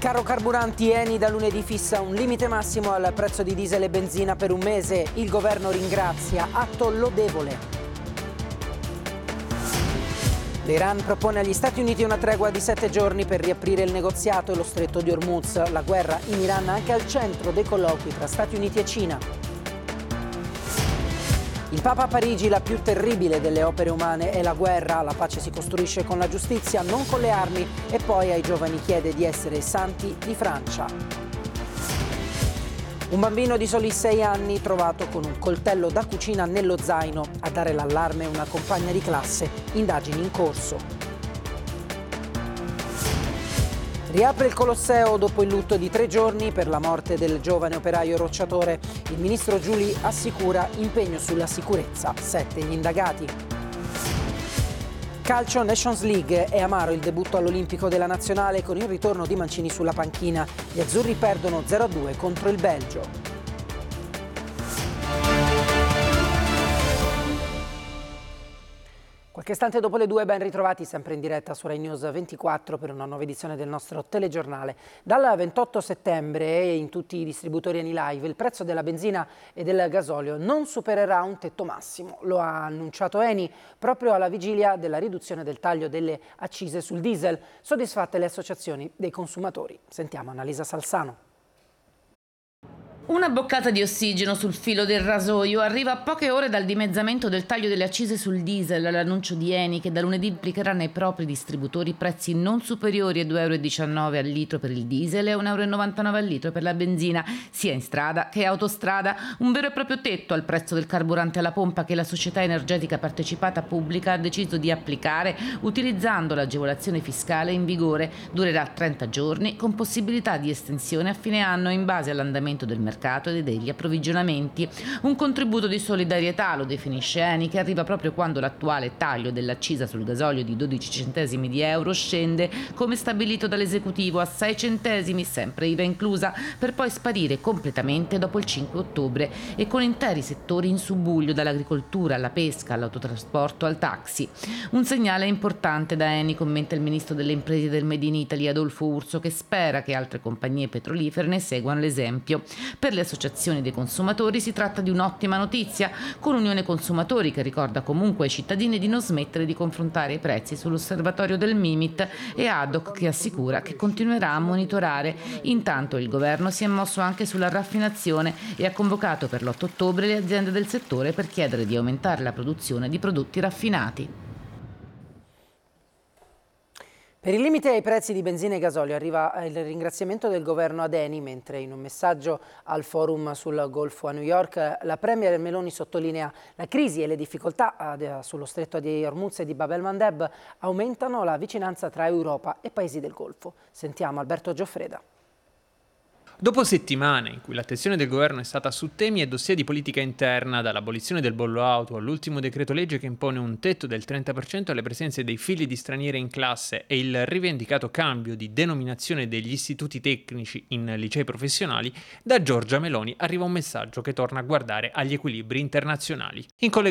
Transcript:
Caro carburanti, Eni da lunedì fissa un limite massimo al prezzo di diesel e benzina per un mese. Il governo ringrazia, atto lodevole. L'Iran propone agli Stati Uniti una tregua di 7 giorni per riaprire il negoziato e lo stretto di Hormuz. La guerra in Iran anche al centro dei colloqui tra Stati Uniti e Cina. Il Papa a Parigi: la più terribile delle opere umane è la guerra. La pace si costruisce con la giustizia, non con le armi. E poi ai giovani chiede di essere santi di Francia. Un bambino di soli 6 anni trovato con un coltello da cucina nello zaino. A dare l'allarme una compagna di classe. Indagini in corso. Riapre il Colosseo dopo il lutto di 3 giorni per la morte del giovane operaio rocciatore. Il ministro Giuli assicura impegno sulla sicurezza. 7 gli indagati. Calcio Nations League: è amaro il debutto all'Olimpico della Nazionale con il ritorno di Mancini sulla panchina. Gli azzurri perdono 0-2 contro il Belgio. Qualche istante dopo le 2, ben ritrovati sempre in diretta su Rai News 24 per una nuova edizione del nostro telegiornale. Dal 28 settembre in tutti i distributori Eni Live il prezzo della benzina e del gasolio non supererà un tetto massimo. Lo ha annunciato Eni proprio alla vigilia della riduzione del taglio delle accise sul diesel. Soddisfatte le associazioni dei consumatori. Sentiamo Annalisa Salzano. Una boccata di ossigeno sul filo del rasoio arriva a poche ore dal dimezzamento del taglio delle accise sul diesel, l'annuncio di Eni che da lunedì implicherà nei propri distributori prezzi non superiori a 2,19 euro al litro per il diesel e 1,99 euro al litro per la benzina, sia in strada che autostrada, un vero e proprio tetto al prezzo del carburante alla pompa che la società energetica partecipata pubblica ha deciso di applicare utilizzando l'agevolazione fiscale in vigore. Durerà 30 giorni con possibilità di estensione a fine anno in base all'andamento del mercato e degli approvvigionamenti. Un contributo di solidarietà, lo definisce Eni, che arriva proprio quando l'attuale taglio dell'accisa sul gasolio di 12 centesimi di euro scende, come stabilito dall'esecutivo, a 6 centesimi, sempre IVA inclusa, per poi sparire completamente dopo il 5 ottobre e con interi settori in subbuglio, dall'agricoltura alla pesca, all'autotrasporto, al taxi. Un segnale importante da Eni, commenta il ministro delle imprese del Made in Italy Adolfo Urso, che spera che altre compagnie petrolifere ne seguano l'esempio. Per le associazioni dei consumatori si tratta di un'ottima notizia, con Unione Consumatori che ricorda comunque ai cittadini di non smettere di confrontare i prezzi sull'osservatorio del Mimit e ADOC che assicura che continuerà a monitorare. Intanto il governo si è mosso anche sulla raffinazione e ha convocato per l'8 ottobre le aziende del settore per chiedere di aumentare la produzione di prodotti raffinati. Per il limite ai prezzi di benzina e gasolio arriva il ringraziamento del governo ad Eni, mentre in un messaggio al forum sul Golfo a New York la premier Meloni sottolinea la crisi e le difficoltà sullo stretto di Hormuz e di Bab el-Mandeb aumentano la vicinanza tra Europa e paesi del Golfo. Sentiamo Alberto Gioffreda. Dopo settimane in cui l'attenzione del governo è stata su temi e dossier di politica interna, dall'abolizione del bollo auto all'ultimo decreto legge che impone un tetto del 30% alle presenze dei figli di stranieri in classe e il rivendicato cambio di denominazione degli istituti tecnici in licei professionali, da Giorgia Meloni arriva un messaggio che torna a guardare agli equilibri internazionali.